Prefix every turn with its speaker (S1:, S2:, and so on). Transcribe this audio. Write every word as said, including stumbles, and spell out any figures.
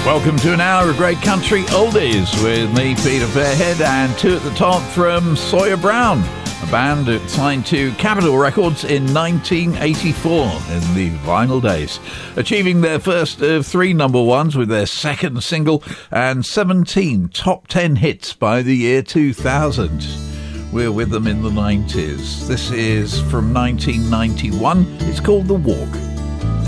S1: Welcome to an hour of great country oldies with me, Peter Fairhead, and two at the top from Sawyer Brown, a band that signed to Capitol Records in nineteen eighty-four in the vinyl days, achieving their first of three number ones with their second single and seventeen top ten hits by the year two thousand. We're with them in the nineties. This is from nineteen ninety-one. It's called The Walk.